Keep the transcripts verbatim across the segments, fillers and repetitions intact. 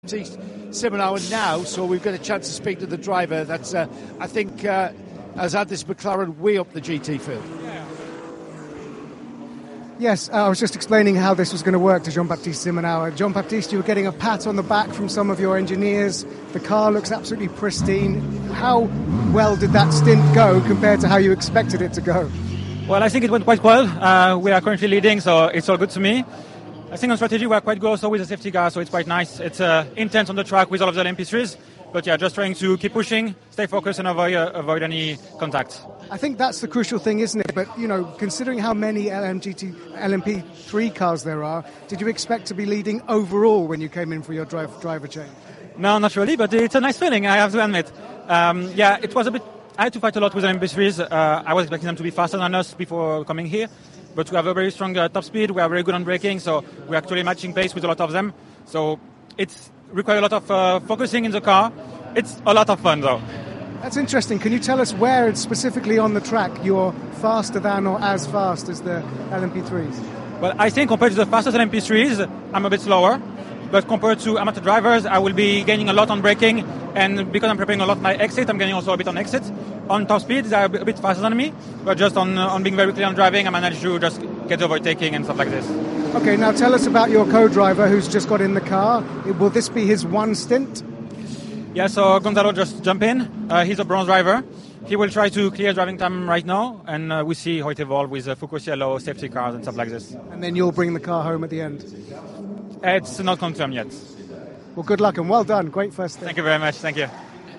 Simonauer now, so we've got a chance to speak to the driver. That's, uh, I think, uh, has had this McLaren way up the G T field. Yes, uh, I was just explaining how this was going to work to Jean-Baptiste Simonauer. Jean-Baptiste, you were getting a pat on the back from some of your engineers. The car looks absolutely pristine. How well did that stint go compared to how you expected it to go? Well, I think it went quite well. Uh, we are currently leading, so it's all good to me. I think on strategy we are quite good also with the safety car, so it's quite nice. It's uh, intense on the track with all of the L M P threes, but yeah, just trying to keep pushing, stay focused, and avoid uh, avoid any contact. I think that's the crucial thing, isn't it? But, you know, considering how many L M P three cars there are, did you expect to be leading overall when you came in for your drive, driver change? No, not really, but it's a nice feeling, I have to admit. Um, yeah, it was a bit... I had to fight a lot with L M P threes. Uh, I was expecting them to be faster than us before coming here, but we have a very strong uh, top speed, we are very good on braking, so we're actually matching pace with a lot of them. So it's requires a lot of uh, focusing in the car. It's a lot of fun, though. That's interesting. Can you tell us where specifically on the track you're faster than or as fast as the L M P threes? Well, I think compared to the fastest L M P threes, I'm a bit slower. But compared to amateur drivers, I will be gaining a lot on braking. And because I'm preparing a lot my exit, I'm gaining also a bit on exit. On top speed, they're a bit faster than me. But just on uh, on being very clear on driving, I managed to just get overtaking and stuff like this. Okay, now tell us about your co-driver who's just got in the car. Will this be his one stint? Yeah, so Gonzalo just jumped in. Uh, he's a bronze driver. He will try to clear driving time right now, and uh, we see how it evolves with uh, Focus Yellow, safety cars and stuff like this. And then you'll bring the car home at the end? It's not confirmed yet. Well, good luck and well done. Great first thing. Thank you very much. Thank you.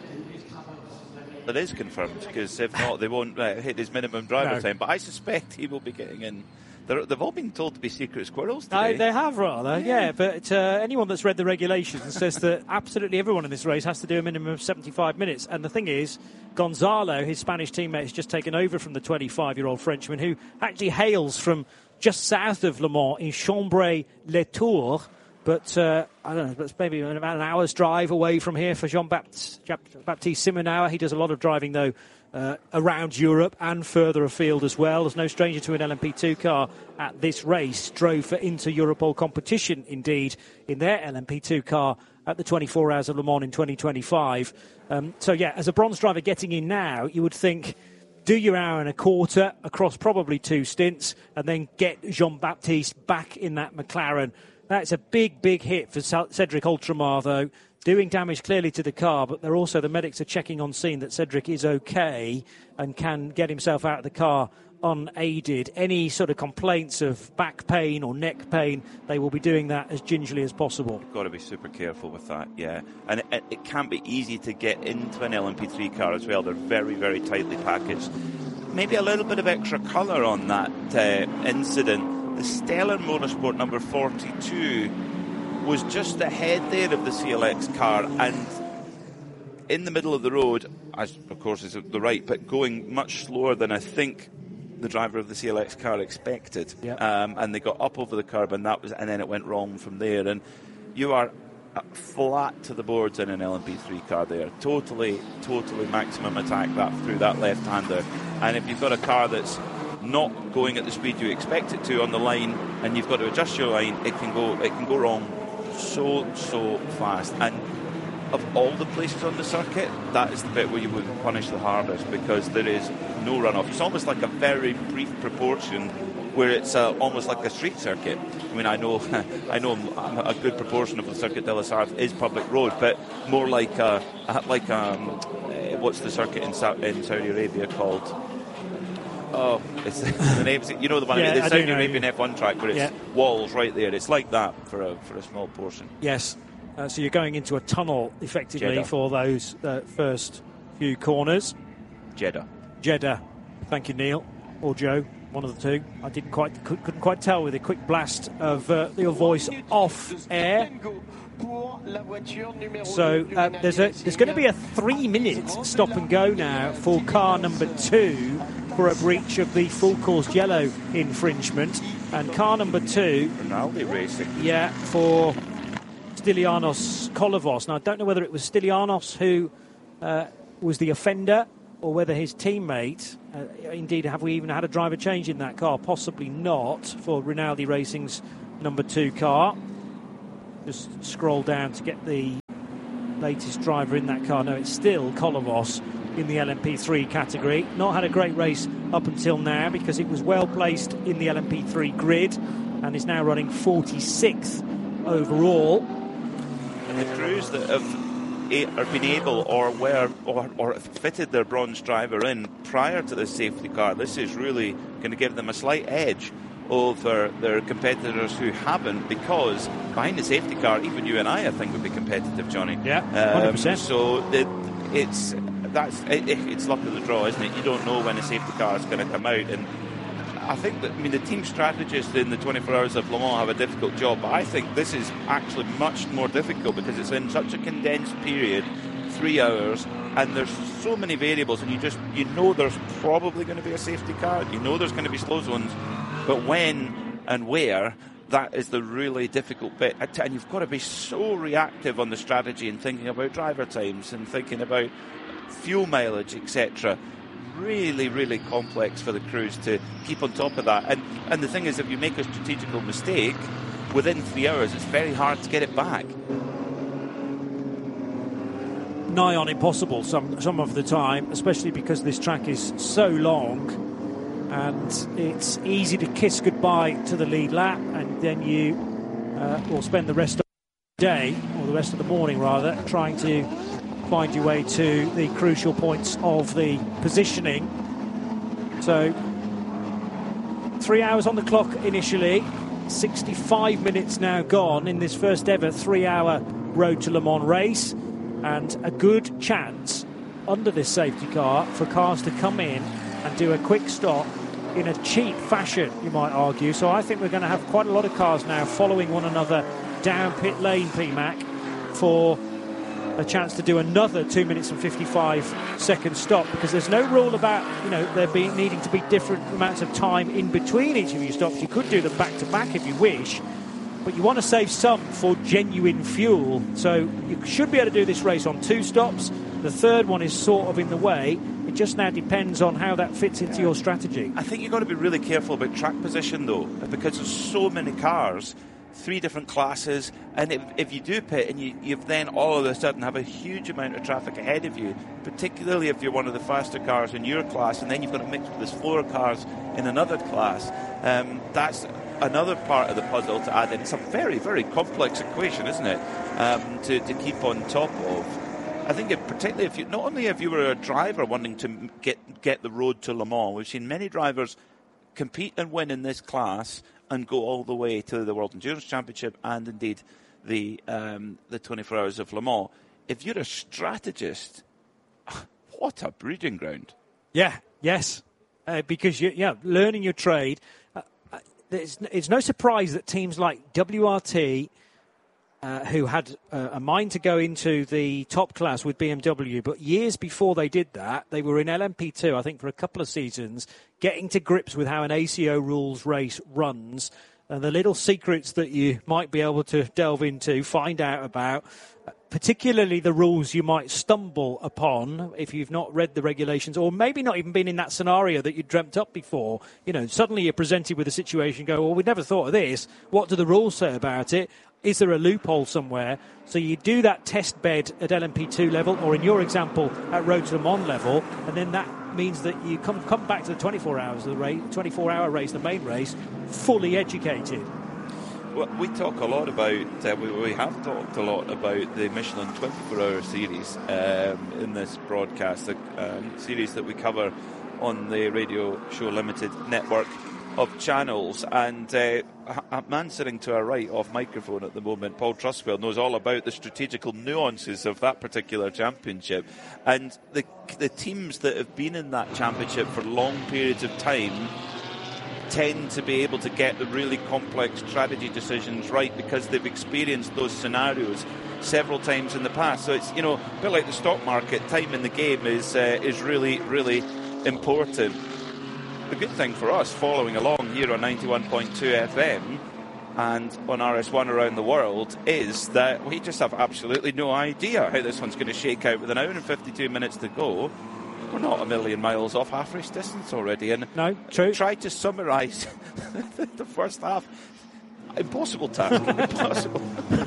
It is confirmed, because if not, they won't uh, hit his minimum driver No. time. But I suspect he will be getting in. They're, they've all been told to be secret squirrels today. They, they have, rather, yeah. yeah but uh, anyone that's read the regulations says that absolutely everyone in this race has to do a minimum of seventy-five minutes. And the thing is, Gonzalo, his Spanish teammate, has just taken over from the twenty-five-year-old Frenchman, who actually hails from just south of Le Mans in Chambray-les-Tours. But uh, I don't know, it's maybe about an hour's drive away from here for Jean-Baptiste Simonauer. He does a lot of driving, though, uh, around Europe and further afield as well. There's no stranger to an L M P two car at this race. Drove for Inter-Europol competition, indeed, in their L M P two car at the twenty-four Hours of Le Mans in twenty twenty-five. Um, so, yeah, as a bronze driver getting in now, you would think, do your hour and a quarter across probably two stints and then get Jean-Baptiste back in that McLaren. That's a big, big hit for Cedric Ultramar, though, doing damage clearly to the car, but they're also, the medics are checking on scene that Cedric is okay and can get himself out of the car unaided. Any sort of complaints of back pain or neck pain, they will be doing that as gingerly as possible. You've got to be super careful with that, yeah. And it, it, it can't be easy to get into an L M P three car as well. They're very, very tightly packaged. Maybe a little bit of extra colour on that uh, incident. The Stellar Motorsport number forty-two was just ahead there of the C L X car and in the middle of the road, as of course is the right, but going much slower than I think the driver of the C L X car expected. Yeah. Um, and they got up over the curb, and that was, and then it went wrong from there. And you are flat to the boards in an L M P three car there. Totally, totally maximum attack that through that left-hander. And if you've got a car that's not going at the speed you expect it to on the line, and you've got to adjust your line, it can go it can go wrong so so fast. And of all the places on the circuit, that is the bit where you would punish the hardest, because there is no runoff. It's almost like a very brief proportion where it's uh, almost like a street circuit. I mean, I know I know a good proportion of the Circuit de la Sarthe is public road, but more like a, like um, uh, what's the circuit in, Sa- in Saudi Arabia called? Oh, it's the name. You know the one. Yeah, I mean, the I Saudi do know. Arabian F one track, where it's Yeah. walls right there. It's like that for a for a small portion. Yes. Uh, so you're going into a tunnel, effectively, Jeddah. for those uh, first few corners. Jeddah. Jeddah. Thank you, Neil. Or Joe. One of the two. I didn't quite, could, couldn't quite tell with a quick blast of uh, your voice off air. So uh, there's a there's going to be a three-minute stop and go now for car number two for a breach of the full course yellow infringement, and car number two, Rinaldi Racing. yeah, for Stylianos Kolovos. Now I don't know whether it was Stylianos who uh, was the offender, or whether his teammate, uh, indeed, have we even had a driver change in that car? Possibly not for Rinaldi Racing's number two car. just scroll down to get the latest driver in that car. No, it's still Kolovos in the L M P three category. Not had a great race up until now because it was well placed in the L M P three grid and is now running forty-sixth overall. And the crews that have a, are been able or were or, or fitted their bronze driver in prior to the safety car, this is really going to give them a slight edge over their competitors who haven't, because behind the safety car, even you and I, I think, would be competitive, Johnny. Yeah, one hundred percent. Um, so it, it's that's it, it's luck of the draw, isn't it? You don't know when a safety car is going to come out, and I think that I mean the team strategists in the twenty-four Hours of Le Mans have a difficult job, but I think this is actually much more difficult because it's in such a condensed period, three hours, and there's so many variables, and you just you know there's probably going to be a safety car, you know there's going to be slow zones. But when and where, that is the really difficult bit. And you've got to be so reactive on the strategy and thinking about driver times and thinking about fuel mileage, et cetera. Really, really complex for the crews to keep on top of that. And and the thing is, if you make a strategical mistake, within three hours, it's very hard to get it back. Nigh on impossible some, some of the time, especially because this track is so long. And it's easy to kiss goodbye to the lead lap, and then you uh, will spend the rest of the day, or the rest of the morning rather, trying to find your way to the crucial points of the positioning. So, three hours on the clock initially, sixty-five minutes now gone in this first ever three-hour Road to Le Mans race, and a good chance under this safety car for cars to come in and do a quick stop in a cheap fashion, you might argue. So I think we're going to have quite a lot of cars now following one another down pit lane, P MAC, for a chance to do another two minutes and fifty-five second stop, because there's no rule about, you know, there being needing to be different amounts of time in between each of your stops. You could do them back to back if you wish, but you want to save some for genuine fuel. So you should be able to do this race on two stops. The third one is sort of in the way. It just now depends on how that fits into your strategy. I think you've got to be really careful about track position, though, because there's so many cars, three different classes, and if, if you do pit and you you've then all of a sudden have a huge amount of traffic ahead of you, particularly if you're one of the faster cars in your class, and then you've got to mix with the slower cars in another class, um, that's another part of the puzzle to add in. It's a very, very complex equation, isn't it, um, to, to keep on top of. I think if, particularly if you, not only if you were a driver wanting to get get the road to Le Mans, we've seen many drivers compete and win in this class and go all the way to the World Endurance Championship and indeed the um, the twenty-four Hours of Le Mans. If you're a strategist, what a breeding ground! Yeah, yes, uh, because you, yeah, learning your trade. Uh, it's, it's no surprise that teams like W R T, Uh, who had uh, a mind to go into the top class with B M W, but years before they did that, they were in L M P two, I think, for a couple of seasons, getting to grips with how an A C O rules race runs, and the little secrets that you might be able to delve into, find out about, particularly the rules you might stumble upon if you've not read the regulations, or maybe not even been in that scenario that you dreamt up before. You know, suddenly you're presented with a situation, go, well, we never thought of this. What do the rules say about it? Is there a loophole somewhere? So you do that test bed at L M P two level, or in your example, at Road to Le Mans level, and then that means that you come come back to the twenty-four hours of the race, twenty-four hour race, the main race, fully educated. Well, we talk a lot about, uh, we, we have talked a lot about the Michelin twenty-four hour series um, in this broadcast, the um, series that we cover on the Radio Show Limited network of channels, and uh, a man sitting to our right off microphone at the moment, Paul Truswell, knows all about the strategical nuances of that particular championship, and the the teams that have been in that championship for long periods of time tend to be able to get the really complex strategy decisions right because they've experienced those scenarios several times in the past. So it's, you know, a bit like the stock market, time in the game is uh, is really, really important. The good thing for us following along here on ninety-one point two F M and on R S one around the world is that we just have absolutely no idea how this one's going to shake out with an hour and fifty-two minutes to go. We're not a million miles off half race distance already. And no, true. Try to summarise the first half. Impossible task. Impossible.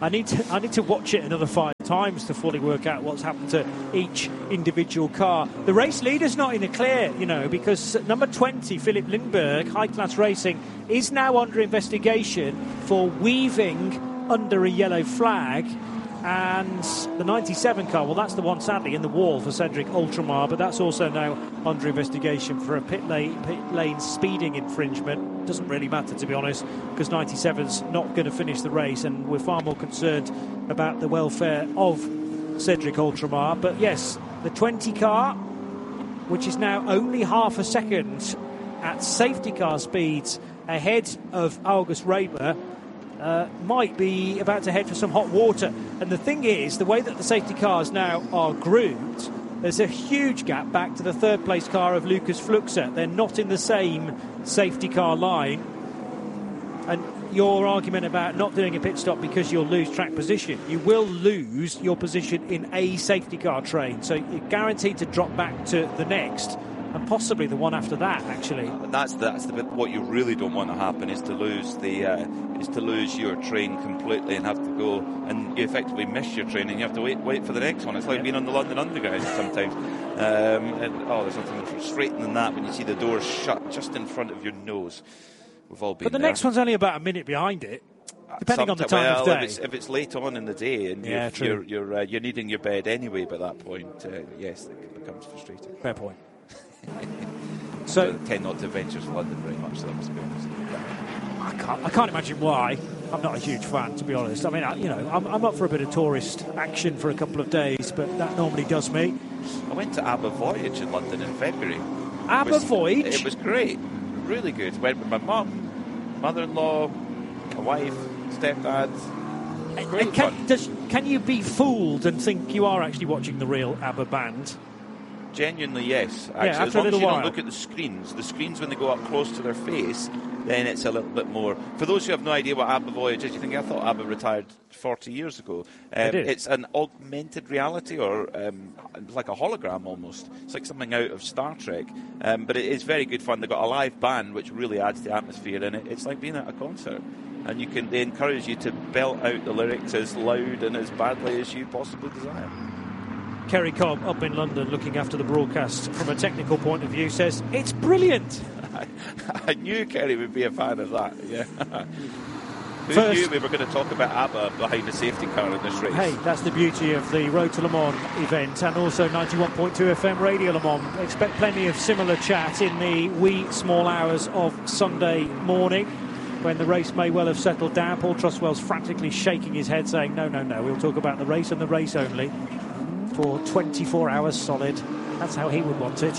I need to I need to watch it another five times to fully work out what's happened to each individual car. The race leader's not in the clear, you know, because number twenty, Philip Lindbergh, High Class Racing, is now under investigation for weaving under a yellow flag. And the ninety-seven car, well, that's the one, sadly, in the wall for Cedric Ultramar, but that's also now under investigation for a pit lane, pit lane speeding infringement. Doesn't really matter, to be honest, because ninety-seven's not going to finish the race, and we're far more concerned about the welfare of Cedric Ultramar. But yes, the twenty car, which is now only half a second at safety car speeds ahead of August Raber, Uh, might be about to head for some hot water. And the thing is, the way that the safety cars now are grouped, there's a huge gap back to the third place car of Lucas Fluxer. They're not in the same safety car line. And your argument about not doing a pit stop because you'll lose track position, you will lose your position in a safety car train. So you're guaranteed to drop back to the next, and possibly the one after that, actually. And that's the, that's the bit. What you really don't want to happen is to lose the uh, is to lose your train completely and have to go, and you effectively miss your train and you have to wait wait for the next one. It's like yeah. being on the London Underground sometimes. Um, and, oh, there's nothing more frustrating than that when you see the doors shut just in front of your nose. We've all been. But the there. next one's only about a minute behind it, depending on the time well, of day. If it's, if it's late on in the day and yeah, you're true. you're you're, uh, you're needing your bed anyway by that point, uh, yes, it becomes frustrating. Fair point. So I tend not to venture to London very much, so that must be honest. I can't, I can't imagine why. I'm not a huge fan, to be honest. I mean, I, you know, I'm, I'm up for a bit of tourist action for a couple of days, but that normally does me. I went to ABBA Voyage in London in February. ABBA it was, Voyage? It was great, really good. Went with my mum, mother-in-law, a wife, stepdad. Great and can, fun. Does, can you be fooled and think you are actually watching the real ABBA band? Genuinely, yes. Actually, yeah, after as long a little as you while. don't look at the screens, the screens when they go up close to their face, then it's a little bit more. For those who have no idea what ABBA Voyage is, you think I thought ABBA retired forty years ago. Um, did. It's an augmented reality, or um, like a hologram almost. It's like something out of Star Trek, um, but it is very good fun. They've got a live band which really adds to the atmosphere, and it, it's like being at a concert. And you can they encourage you to belt out the lyrics as loud and as badly as you possibly desire. Kerry Cobb, up in London, looking after the broadcast from a technical point of view, says, it's brilliant. I, I knew Kerry would be a fan of that, yeah. Who First, knew we were going to talk about ABBA behind a safety car in this race? Hey, that's the beauty of the Road to Le Mans event, and also ninety-one point two F M Radio Le Mans. Expect plenty of similar chat in the wee small hours of Sunday morning, when the race may well have settled down. Paul Truswell's frantically shaking his head, saying, no, no, no, we'll talk about the race and the race only for twenty-four hours solid. That's how he would want it.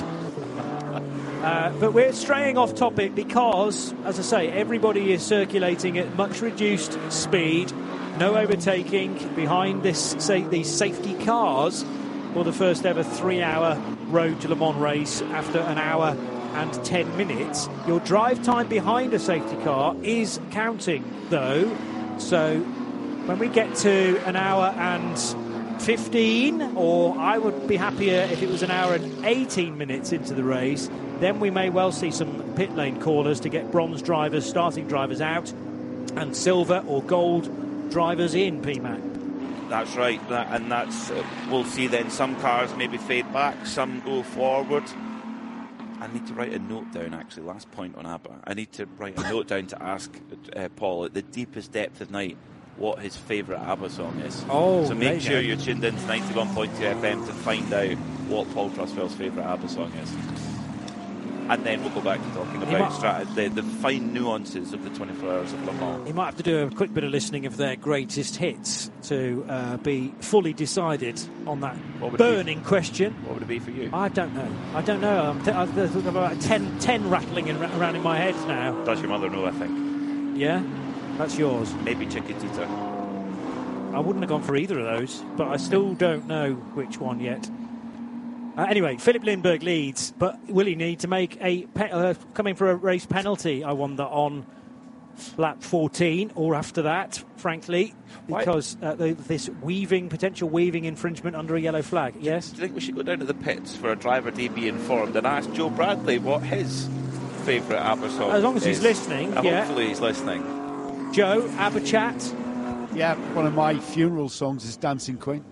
Uh, but we're straying off topic because, as I say, everybody is circulating at much reduced speed. No overtaking behind this, say, these safety cars for the first ever three-hour Road to Le Mans race after an hour and ten minutes. Your drive time behind a safety car is counting, though. So when we get to an hour and fifteen, or I would be happier if it was an hour and eighteen minutes into the race, then we may well see some pit lane callers to get bronze drivers, starting drivers out, and silver or gold drivers in, P MAC. That's right, that, and that's uh, we'll see then some cars maybe fade back, some go forward. I need to write a note down, actually, last point on ABBA. I need to write a note down to ask uh, Paul at the deepest depth of night what his favourite ABBA song is. Oh, so make sure you you're tuned in to ninety-one point two F M to find out what Paul Truswell's favourite ABBA song is. And then we'll go back to talking about strat- the, the fine nuances of the twenty-four hours of Le Mans. He might have to do a quick bit of listening of their greatest hits to uh, be fully decided on that burning question. What would it be for you? I don't know. I don't know. I'm t- I've got about ten, ten rattling in, around in my head now. Does your mother know, I think? Yeah? That's yours. Maybe Chiquitita. I wouldn't have gone for either of those, but I still don't know which one yet. Uh, anyway, Philip Lindbergh leads, but will he need to make a pe- uh, coming for a race penalty, I wonder, on lap fourteen or after that, frankly, because uh, the, this weaving, potential weaving infringement under a yellow flag. Yes? Do you think we should go down to the pits for a driver to be informed and ask Joe Bradley what his favourite ABBA song is? As long as he's listening, uh, yeah. Hopefully he's listening. Joe, ABBA chat. Yeah, one of my funeral songs is Dancing Queen.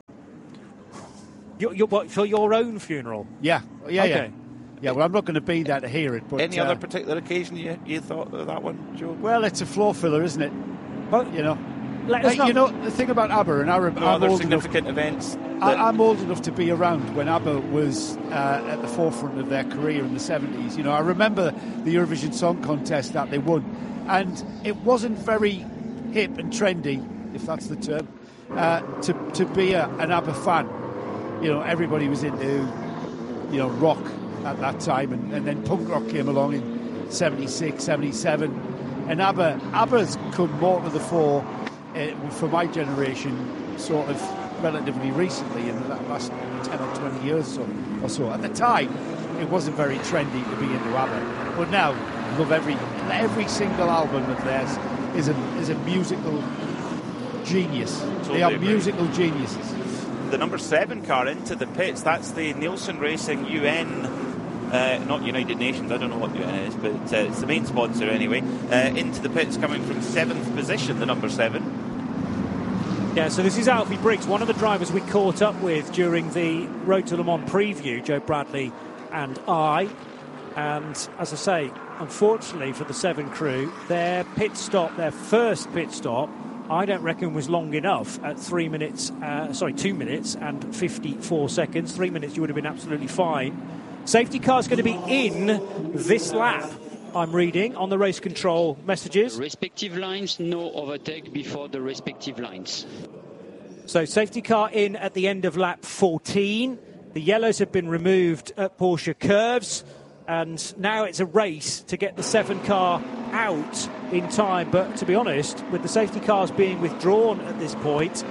Your, your, what, for your own funeral? Yeah, yeah, okay. yeah. Yeah, well, I'm not going to be there to hear it. But Any uh, other particular occasion you, you thought of that one, Joe? Well, it's a floor filler, isn't it? Well, you know. Let Like, you know, the thing about ABBA, and I, no I'm other old significant enough, events. I, I'm old enough to be around when ABBA was uh, at the forefront of their career in the seventies. You know, I remember the Eurovision Song Contest that they won, and it wasn't very hip and trendy, if that's the term, uh, to to be a, an ABBA fan. You know, everybody was into, you know, rock at that time, and, and then punk rock came along in seventy-six, seventy-seven, and ABBA ABBA's come more to the fore uh, for my generation, sort of relatively recently in the last ten or twenty years or, or so. At the time, it wasn't very trendy to be into ABBA, but now I love every every single album of theirs is a is a musical genius. Totally they are agree. musical geniuses. The number seven car into the pits, that's the Nielsen Racing U N, uh, not United Nations, I don't know what U N is, but uh, it's the main sponsor anyway, uh, into the pits coming from seventh position, the number seven. Yeah, so this is Alfie Briggs, one of the drivers we caught up with during the Road to Le Mans preview, Joe Bradley and I. And as I say, unfortunately for the Seven crew, their pit stop, their first pit stop, I don't reckon was long enough at three minutes, uh, sorry, two minutes and fifty-four seconds. Three minutes, you would have been absolutely fine. Safety car is going to be in this lap, I'm reading on the race control messages. Respective lines, no overtake before the respective lines. So safety car in at the end of lap fourteen. The yellows have been removed at Porsche curves. And now it's a race to get the seven car out in time. But to be honest, with the safety cars being withdrawn at this point,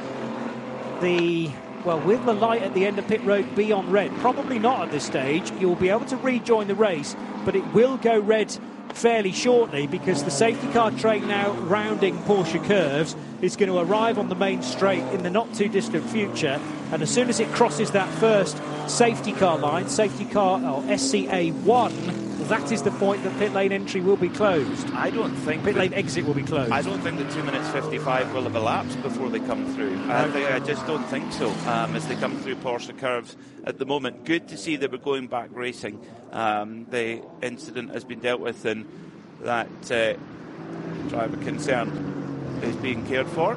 the well, will the light at the end of pit road be on red? Probably not at this stage. You'll be able to rejoin the race, but it will go red fairly shortly because the safety car train now rounding Porsche curves is going to arrive on the main straight in the not too distant future, and as soon as it crosses that first safety car line, safety car or S C A one, that is the point that pit lane entry will be closed. I don't think pit that, lane exit will be closed. I don't think that two minutes fifty-five will have elapsed before they come through. I, think, I just don't think so. Um, as they come through Porsche curves at the moment, good to see that we're going back racing. Um, the incident has been dealt with, and that uh, driver concerned is being cared for.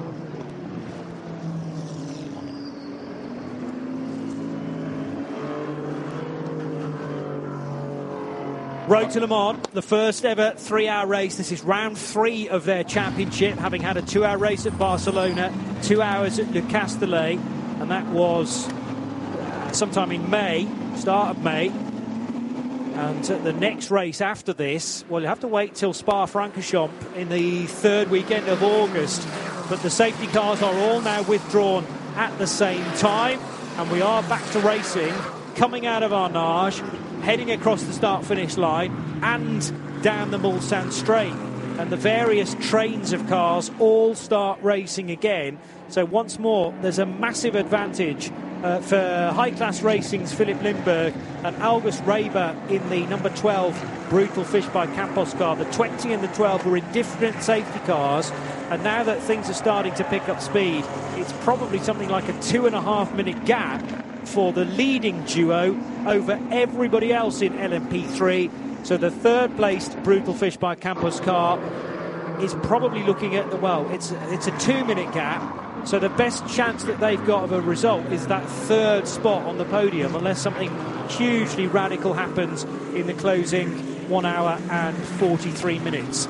Road to Le Mans, the first ever three-hour race. This is round three of their championship, having had a two-hour race at Barcelona, two hours at Le Castellet, and that was sometime in May, start of May. And uh, the next race after this, well, you have to wait till Spa-Francorchamps in the third weekend of August. But the safety cars are all now withdrawn at the same time, and we are back to racing, coming out of Arnage, heading across the start-finish line and down the Mulsanne straight. And the various trains of cars all start racing again. So once more, there's a massive advantage uh, for high-class racing's Philip Lindbergh and August Reiber in the number twelve Brutal Fish by Campos car. The twenty and the twelve were in different safety cars, and now that things are starting to pick up speed, it's probably something like a two and a half minute gap for the leading duo over everybody else in L M P three. So the third placed Brutal Fish by Campos car is probably looking at the, well, it's it's a two minute gap. So the best chance that they've got of a result is that third spot on the podium, unless something hugely radical happens in the closing one hour and forty-three minutes.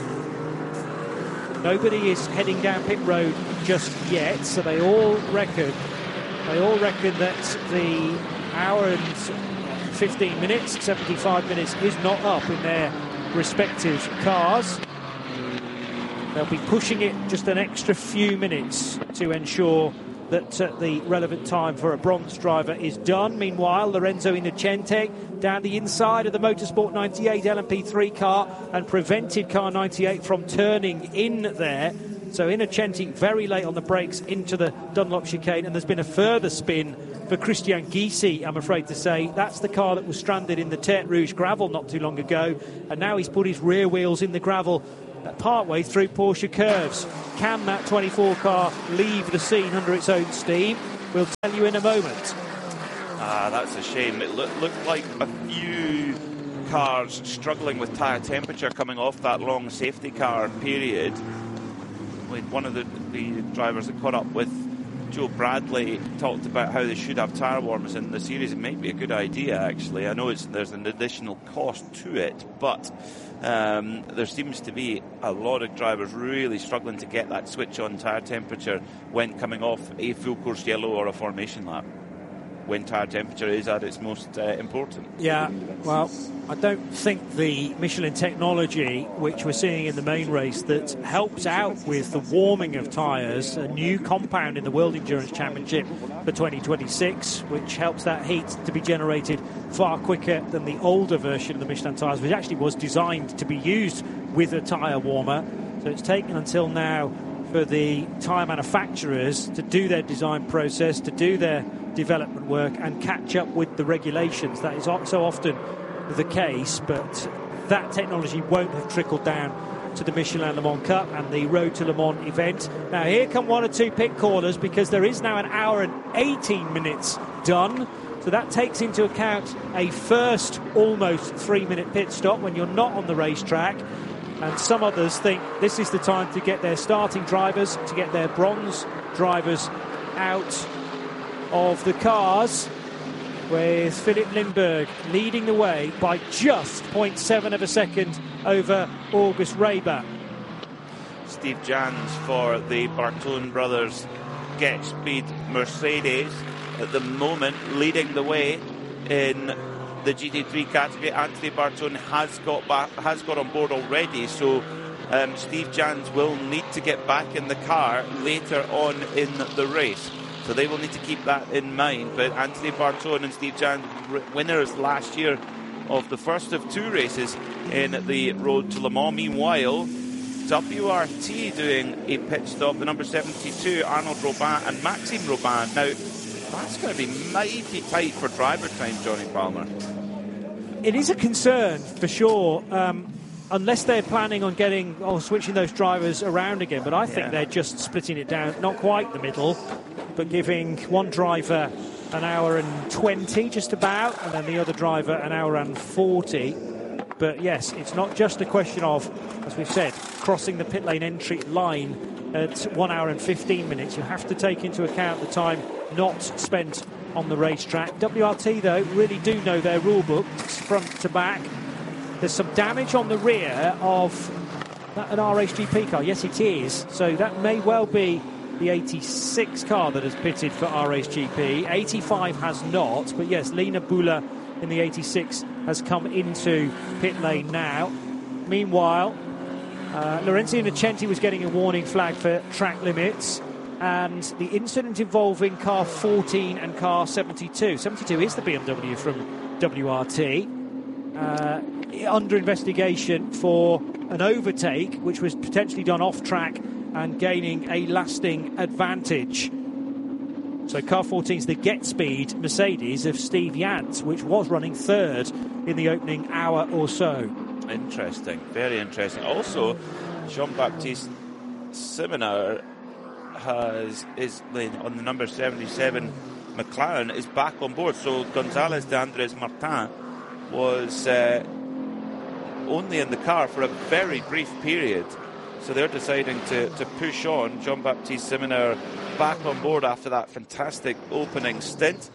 Nobody is heading down pit road just yet, so they all reckon they all reckon that the hour and fifteen minutes, seventy-five minutes is not up in their respective cars. They'll be pushing it just an extra few minutes to ensure that uh, the relevant time for a bronze driver is done. Meanwhile, Lorenzo Innocenti down the inside of the Motorsport ninety-eight L M P three car and prevented car ninety-eight from turning in there. So Innocenti very late on the brakes into the Dunlop chicane, and there's been a further spin for Christian Gysi, I'm afraid to say. That's the car that was stranded in the Tertre Rouge gravel not too long ago, and now he's put his rear wheels in the gravel partway through Porsche curves. Can that twenty-four car leave the scene under its own steam? We'll tell you in a moment. Ah, that's a shame. It look, looked like a few cars struggling with tyre temperature coming off that long safety car period. When one of the, the drivers that caught up with Joe Bradley talked about how they should have tyre warmers in the series. It might be a good idea, actually. I know it's, there's an additional cost to it, but um, there seems to be a lot of drivers really struggling to get that switch on tyre temperature when coming off a full course yellow or a formation lap, when tyre temperature is at its most uh, important. Yeah, well, I don't think the Michelin technology, which we're seeing in the main race, that helps out with the warming of tyres, a new compound in the World Endurance Championship for twenty twenty-six, which helps that heat to be generated far quicker than the older version of the Michelin tyres, which actually was designed to be used with a tyre warmer. So it's taken until now for the tyre manufacturers to do their design process, to do their development work and catch up with the regulations. That is so often the case, but that technology won't have trickled down to the Michelin Le Mans Cup and the Road to Le Mans event. Now here come one or two pit callers, because there is now an hour and eighteen minutes done, so that takes into account a first almost three minute pit stop when you're not on the racetrack. And some others think this is the time to get their starting drivers, to get their bronze drivers out of the cars, with Philip Lindbergh leading the way by just zero point seven of a second over August Reber. Steve Jans for the Bartone brothers Get Speed Mercedes at the moment leading the way in the G T three category. Anthony Bartone has got back, has got on board already, so um, Steve Jans will need to get back in the car later on in the race. So they will need to keep that in mind. But Anthony Bartone and Steve Jans, winners last year of the first of two races in the Road to Le Mans. Meanwhile, W R T doing a pit stop, the number seventy-two, Arnold Robin and Maxime Robin. Now, that's going to be mighty tight for driver time, Johnny Palmer. It is a concern, for sure, um, unless they're planning on getting or switching those drivers around again. But I think yeah. they're just splitting it down, not quite the middle, but giving one driver an hour and twenty just about, and then the other driver an hour and forty. But yes, it's not just a question of, as we've said, crossing the pit lane entry line at one hour and fifteen minutes. You have to take into account the time not spent on the racetrack. W R T, though, really do know their rule books front to back. There's some damage on the rear of that, an R H G P car. Yes, it is. So that may well be the eighty-six car that has pitted for R H G P. eighty-five has not, but yes, Lina Buller in the eighty-six has come into pit lane now. Meanwhile, uh, Lorenzo Innocenti was getting a warning flag for track limits, and the incident involving car fourteen and car seventy-two. seventy-two is the B M W from W R T. Uh, under investigation for an overtake, which was potentially done off track and gaining a lasting advantage. So car fourteen is the Get Speed Mercedes of Steve Jans, which was running third in the opening hour or so. Interesting, very interesting. Also, Jean-Baptiste Simoneau has is on the number seventy-seven McLaren is back on board. So Gonzalez de Andres Martin was uh, only in the car for a very brief period. So they're deciding to, to push on. Jean-Baptiste Simoneau back on board after that fantastic opening stint.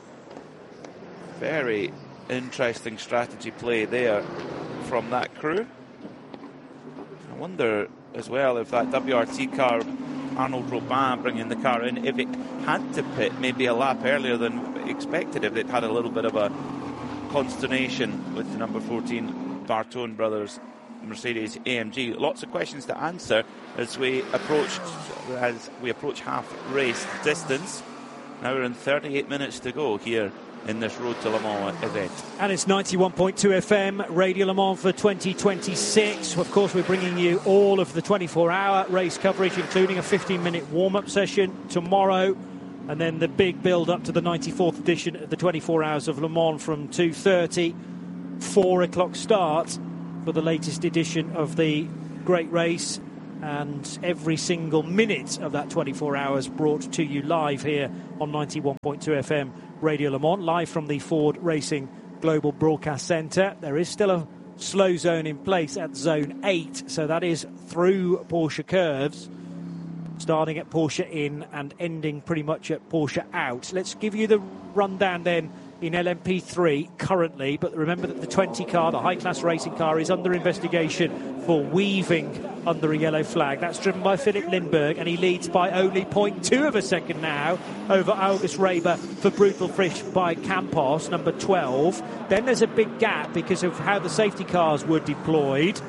Very interesting strategy play there from that crew. I wonder as well if that W R T car, Arnold Robin bringing the car in, if it had to pit maybe a lap earlier than expected, if it had a little bit of a consternation with the number fourteen Bartone brothers Mercedes A M G. Lots of questions to answer as we approach as we approach half race distance. Now we're in thirty-eight minutes to go here in this Road to Le Mans event. And it's ninety-one point two F M, Radio Le Mans for twenty twenty-six. Of course, we're bringing you all of the twenty-four hour race coverage, including a fifteen minute warm-up session tomorrow, and then the big build-up to the ninety-fourth edition of the twenty-four Hours of Le Mans from two thirty, four o'clock start for the latest edition of the great race, and every single minute of that twenty-four hours brought to you live here on ninety-one point two F M Radio Le Mans, live from the Ford Racing Global Broadcast Centre. There is still a slow zone in place at zone eight, so that is through Porsche curves, starting at Porsche in and ending pretty much at Porsche out. Let's give you the rundown then in L M P three currently, but remember that the twenty car, the high-class racing car, is under investigation for weaving under a yellow flag. That's driven by Philip Lindbergh, and he leads by only zero point two of a second now over August Reber for Brutal Frisch by Campos, number twelve. Then there's a big gap because of how the safety cars were deployed.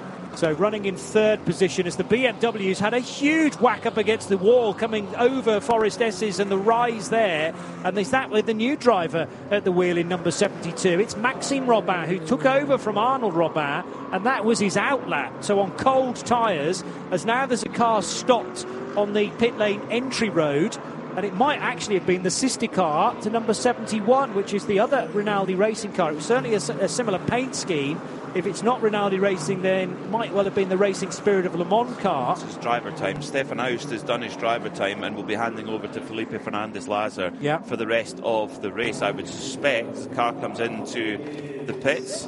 So running in third position as the B M Ws had a huge whack up against the wall coming over Forest S's and the rise there. And there's that with the new driver at the wheel in number seventy-two. It's Maxime Robin who took over from Arnold Robin, and that was his outlap. So on cold tyres, as now there's a car stopped on the pit lane entry road, and it might actually have been the sister car to number seventy-one, which is the other Rinaldi racing car. It was certainly a, a similar paint scheme. If it's not Rinaldi Racing, then it might well have been the Racing Spirit of Le Mans car. It's his driver time. Stefan Aust has done his driver time and will be handing over to Felipe Fernandez-Lazar yeah. for the rest of the race. I would suspect the car comes into the pits.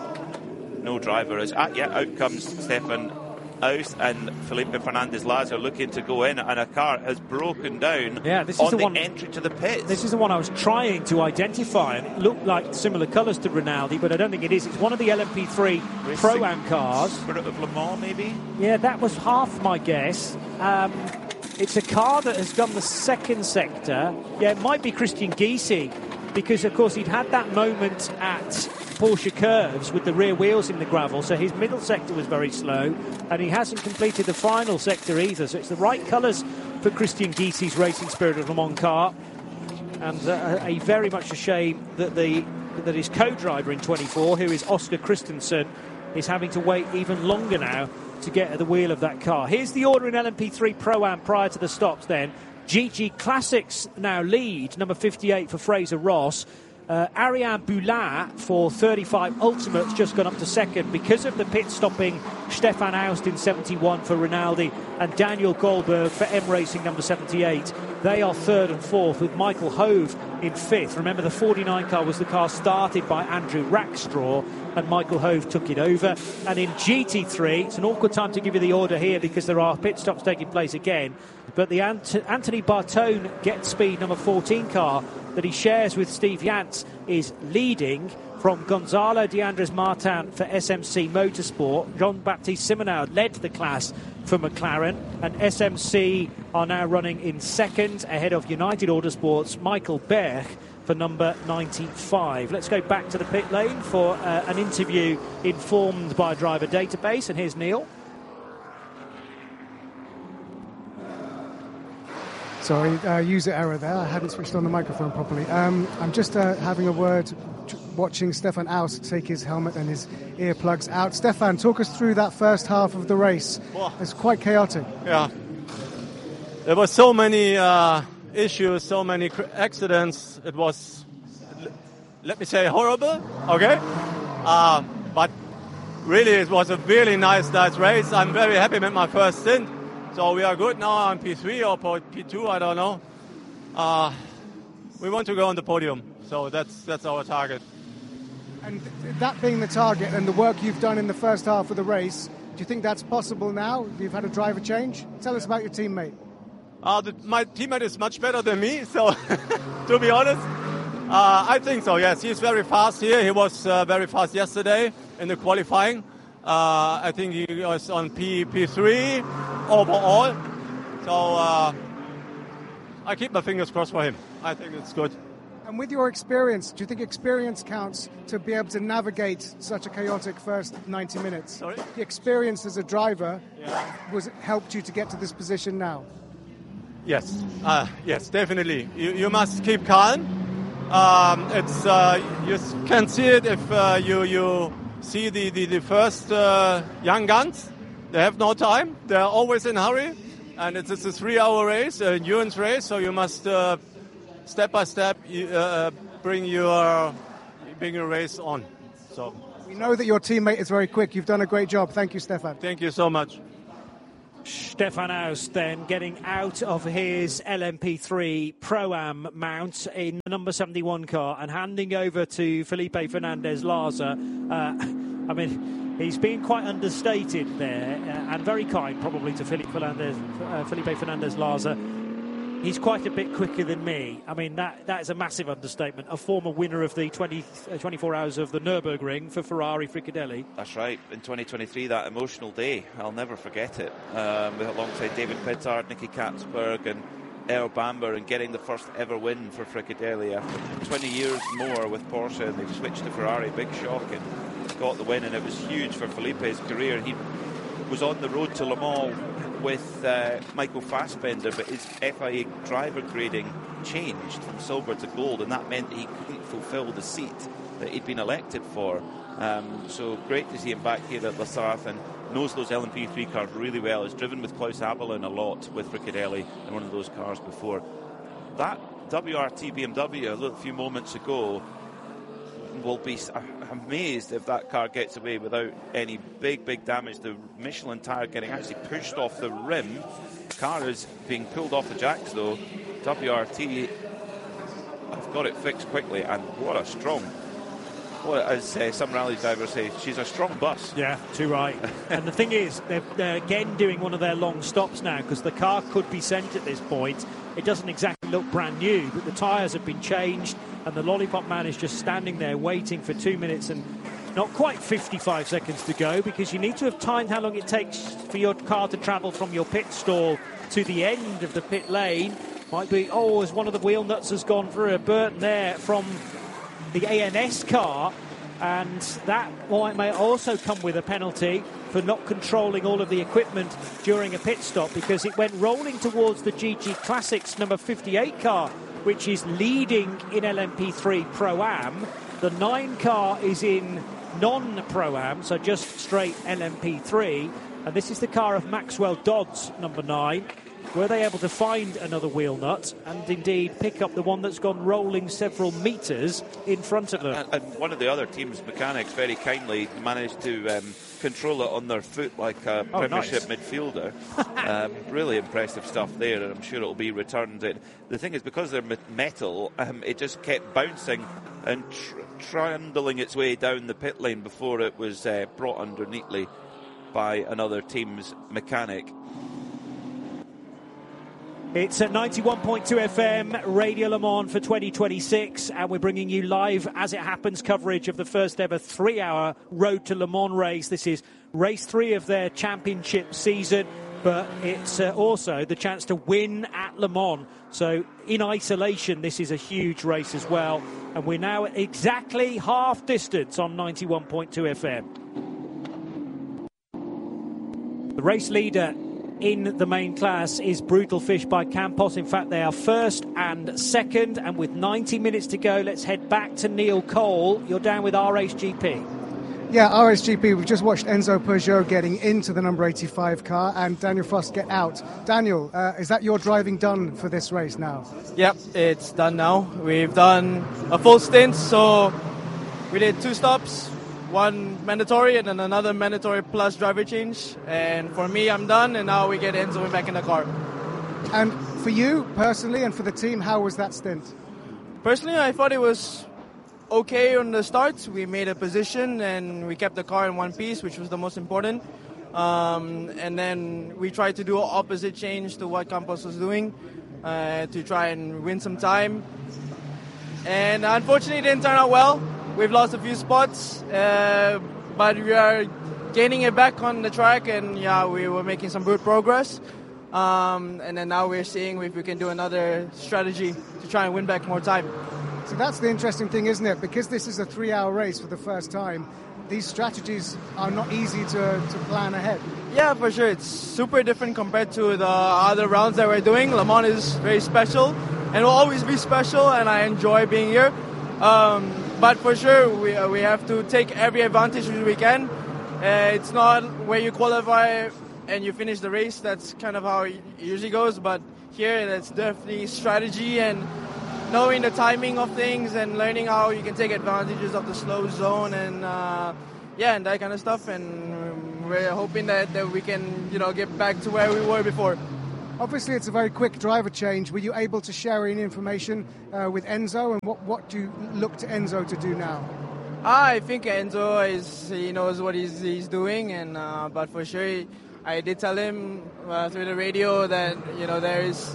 No driver is... Ah, yeah, out comes Stefan Aust and Felipe Fernandez-Lazar looking to go in, and a car has broken down yeah, this is on the, the one, entry to the pits. This is the one I was trying to identify, and it looked like similar colours to Rinaldi, but I don't think it is. It's one of the L M P three Pro-Am cars. Spirit of Le Mans, maybe? Yeah, that was half my guess. Um, it's a car that has done the second sector. Yeah, it might be Christian Gysi, because, of course, he'd had that moment at Porsche curves with the rear wheels in the gravel, so his middle sector was very slow, and he hasn't completed the final sector either. So it's the right colours for Christian Gysi's Racing Spirit of Le Mans car, and uh, a very much a shame that the that his co-driver in twenty-four, who is Oscar Christensen, is having to wait even longer now to get at the wheel of that car. Here's the order in L M P three Pro-Am prior to the stops then. G G Classics now lead, number fifty-eight for Fraser Ross. Uh, Ariane Boulin for thirty-five Ultimates just gone up to second because of the pit stopping Stefan Aust in seventy-one for Rinaldi and Daniel Goldberg for M Racing number seventy-eight. They are third and fourth with Michael Hove in fifth. Remember, the forty-nine car was the car started by Andrew Rackstraw, and Michael Hove took it over. And in G T three, it's an awkward time to give you the order here because there are pit stops taking place again, but the Ant- Anthony Bartone Get Speed number fourteen car that he shares with Steve Yantz is leading from Gonzalo de Andres Martin for S M C Motorsport. Jean-Baptiste Simonard led the class for McLaren, and S M C are now running in second ahead of United Autosports' Michael Berg for number ninety-five. Let's go back to the pit lane for uh, an interview informed by Driver Database, and here's Neil. Sorry, uh, user error there. I hadn't switched on the microphone properly. Um, I'm just uh, having a word, watching Stefan Aust take his helmet and his earplugs out. Stefan, talk us through that first half of the race. Well, it's quite chaotic. Yeah. There were so many uh, issues, so many cr- accidents. It was, let me say, horrible. Okay. Uh, but really, it was a really nice, nice race. I'm very happy with my first stint. So we are good now on P three or P two, I don't know. Uh, we want to go on the podium, so that's that's our target. And th- that being the target and the work you've done in the first half of the race, do you think that's possible now? You've had a driver change? Tell us about your teammate. Uh, the, my teammate is much better than me, so to be honest. Uh, I think so, yes. He's very fast here. He was uh, very fast yesterday in the qualifying. Uh, I think he was on P, P3 overall. So uh, I keep my fingers crossed for him. I think it's good. And with your experience, do you think experience counts to be able to navigate such a chaotic first ninety minutes? Sorry? The experience as a driver yeah. was helped you to get to this position now? Yes, uh, yes, definitely. You, you must keep calm. Um, it's uh, you can see it if uh, you you see the the, the first uh, young guns. They have no time. They're always in a hurry, and it's, it's a three-hour race, an endurance race. So you must uh, step by step uh, bring your bring your race on. So we know that your teammate is very quick. You've done a great job. Thank you, Stefan. Thank you so much. Stefan Aust then getting out of his L M P three Pro-Am mount in the number seventy-one car and handing over to Felipe Fernandez-Larza. Uh, I mean, he's been quite understated there uh, and very kind probably to Felipe Fernandez, uh, Felipe Fernandez-Larza. He's quite a bit quicker than me. I mean, that that is a massive understatement. A former winner of the twenty, uh, twenty-four hours of the Nürburgring for Ferrari Fricadelli. That's right. In twenty twenty-three, that emotional day, I'll never forget it. Um, alongside David Pittard, Nicky Katzberg and Earl Bamber, and getting the first ever win for Fricadelli after twenty years more with Porsche, and they've switched to Ferrari. Big shock, and got the win, and it was huge for Felipe's career. He was on the road to Le Mans with uh, Michael Fassbender, but his F I A driver grading changed from silver to gold, and that meant that he couldn't fulfill the seat that he'd been elected for. Um, so great to see him back here at La Sarthe, and knows those L M P three cars really well. Has driven with Klaus Abelin a lot with Fricadelli in one of those cars before. That W R T B M W a little few moments ago will be amazed if that car gets away without any big, big damage. The Michelin tyre getting actually pushed off the rim. Car is being pulled off the jacks though. W R T have got it fixed quickly, and what a strong, what as uh, some rally drivers say, she's a strong bus. Yeah, too right. And the thing is, they're, they're again doing one of their long stops now, because the car could be sent at this point. It doesn't exactly look brand new, but the tyres have been changed, and the Lollipop Man is just standing there waiting for two minutes and not quite fifty-five seconds to go, because you need to have timed how long it takes for your car to travel from your pit stall to the end of the pit lane. Might be, oh, as one of the wheel nuts has gone through a burnt there from the A N S car, and that might may also come with a penalty for not controlling all of the equipment during a pit stop, because it went rolling towards the G G Classics number fifty-eight car, which is leading in L M P three Pro-Am. The nine car is in non-Pro-Am, so just straight L M P three, and this is the car of Maxwell Dodds, number nine. Were they able to find another wheel nut and indeed pick up the one that's gone rolling several metres in front of them? And, and one of the other team's mechanics very kindly managed to um, control it on their foot like a oh, Premiership nice. midfielder. um, really impressive stuff there, and I'm sure it'll be returned. It, the thing is, because they're metal, um, it just kept bouncing and tr- trundling its way down the pit lane before it was uh, brought under neatly by another team's mechanic. It's at ninety-one point two F M, Radio Le Mans for twenty twenty-six, and we're bringing you live, as it happens, coverage of the first ever three-hour Road to Le Mans race. This is race three of their championship season, but it's uh, also the chance to win at Le Mans. So in isolation, this is a huge race as well, and we're now at exactly half distance on ninety-one point two F M. The race leader in the main class is Brutal Fish by Campos. In fact, they are first and second, and with ninety minutes to go, let's head back to Neil Cole. You're down with R H G P. Yeah, R H G P, we've just watched Enzo Peugeot getting into the number eighty-five car and Daniel Frost get out. Daniel, uh, is that your driving done for this race now? Yep, it's done now. We've done a full stint, so we did two stops. One mandatory and then another mandatory plus driver change. And for me, I'm done, and now we get Enzo back in the car. And for you, personally, and for the team, how was that stint? Personally, I thought it was okay on the start. We made a position, and we kept the car in one piece, which was the most important. Um, and then we tried to do an opposite change to what Campos was doing uh, to try and win some time. And unfortunately, it didn't turn out well. We've lost a few spots, uh, but we are gaining it back on the track, and yeah, we were making some good progress. Um, and then now we're seeing if we can do another strategy to try and win back more time. So that's the interesting thing, isn't it? Because this is a three-hour race for the first time, these strategies are not easy to, to plan ahead. Yeah, for sure. It's super different compared to the other rounds that we're doing. Le Mans is very special and will always be special, and I enjoy being here. Um, But for sure, we uh, we have to take every advantage we can. Uh, it's not where you qualify and you finish the race. That's kind of how it usually goes. But here, it's definitely strategy and knowing the timing of things and learning how you can take advantages of the slow zone and uh, yeah, and that kind of stuff. And we're hoping that, that we can, you know, get back to where we were before. Obviously, it's a very quick driver change. Were you able to share any information uh, with Enzo, and what, what do you look to Enzo to do now? I think Enzo is he knows what he's he's doing, and uh, but for sure, I did tell him uh, through the radio that you know there is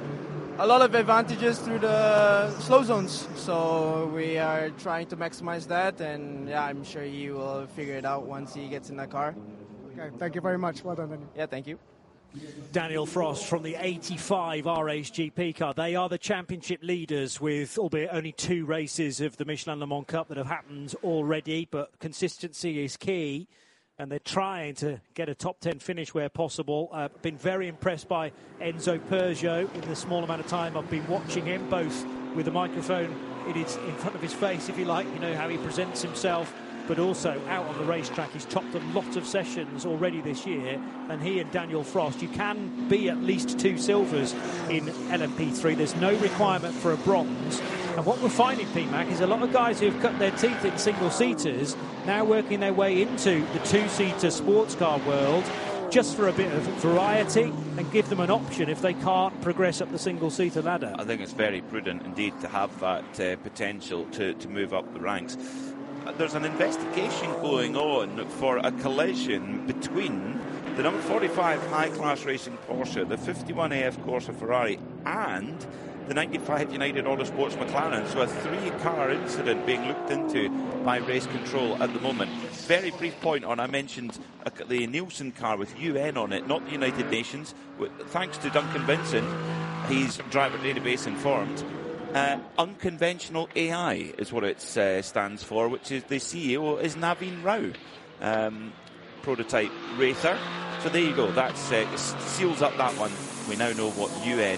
a lot of advantages through the slow zones. So we are trying to maximize that, and yeah, I'm sure he will figure it out once he gets in the car. Okay, thank you very much. Well done, Daniel. Yeah, thank you. Daniel Frost from the eighty-five R H G P car. They are the championship leaders with, albeit only two races of the Michelin Le Mans Cup that have happened already, but consistency is key, and they're trying to get a top ten finish where possible. Uh, been very impressed by Enzo Peugeot in the small amount of time I've been watching him, both with a microphone in, his, in front of his face, if you like, you know, how he presents himself, but also out on the racetrack. He's topped a lot of sessions already this year, and he and Daniel Frost, you can be at least two silvers in L M P three. There's no requirement for a bronze. And what we're finding, P MAC, is a lot of guys who've cut their teeth in single-seaters now working their way into the two-seater sports car world just for a bit of variety and give them an option if they can't progress up the single-seater ladder. I think it's very prudent indeed to have that uh, potential to, to move up the ranks. There's an investigation going on for a collision between the number forty-five high-class racing Porsche, the fifty-one A F Corsa Ferrari, and the ninety-five United Autosports McLaren. So a three-car incident being looked into by race control at the moment. Very brief point on, I mentioned uh, the Nielsen car with U N on it, not the United Nations. Thanks to Duncan Vincent, he's driver database informed. Uh, unconventional A I is what it uh, stands for, which is the C E O is Naveen Rao, um, prototype racer. So there you go. That uh, seals up that one. We now know what U N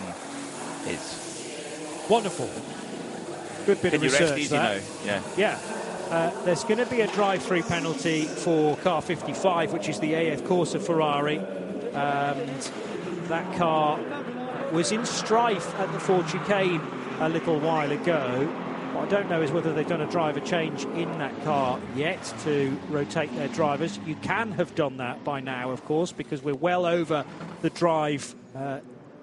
is. Wonderful. Good bit Can of you research. Rest easy that. now? Yeah. Yeah. Uh, there's going to be a drive-through penalty for car fifty-five, which is the A F Corsa Ferrari. And that car was in strife at the Ford Chicane a little while ago. What I don't know is whether they've done a driver change in that car yet to rotate their drivers. You can have done that by now, of course, because we're well over the drive uh,